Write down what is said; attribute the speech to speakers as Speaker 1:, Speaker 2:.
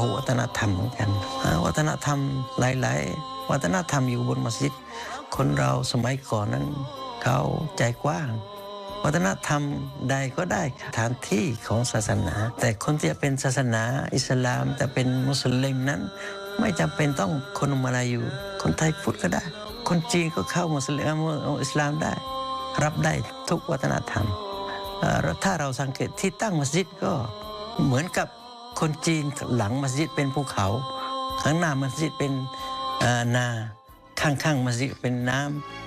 Speaker 1: หุวัฒนธรรมเหมือนกันวัฒนธรรมหลายๆวัฒนธรรมอยู่บนมัสยิดคนเราสมัยก่อนนั้นเขาใจกว้างวัฒนธรรมใดก็ได้สถานที่ของศาสนาแต่คนที่จะเป็นศาสนาอิสลามแต่เป็นมุสลิมนั้นไม่จำเป็นต้องคนมาลายูคนไทยพุทธก็ได้คนจีนก็เข้ามุสลิมอิสลามได้รับได้ทุกวัฒนธรรมถ้าเราสังเกตที่ตั้งมัสยิดก็เหมือนกับคนจีนหลังมัสยิดเป็นภูเขาข้างหน้ามัสยิดเป็นนาข้างๆมัสยิดเป็นน้ำ